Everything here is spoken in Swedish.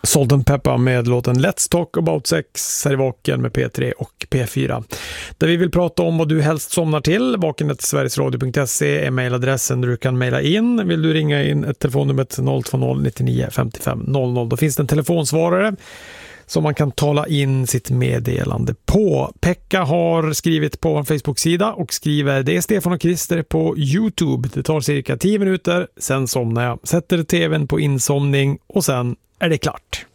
Salt & Pepper med låten Let's Talk About Sex här i Vaken med P3 och P4. Där vi vill prata om vad du helst somnar till. vaken@sverigesradio.se är mejladressen där du kan mejla in. Vill du ringa in ett telefonnummer 020 99 55 00. Då finns det en telefonsvarare som man kan tala in sitt meddelande på. Pekka har skrivit på vår Facebook-sida och skriver: det är Stefan och Christer på YouTube. Det tar cirka 10 minuter, sen somnar jag. Sätter tvn på insomning och sen är det klart.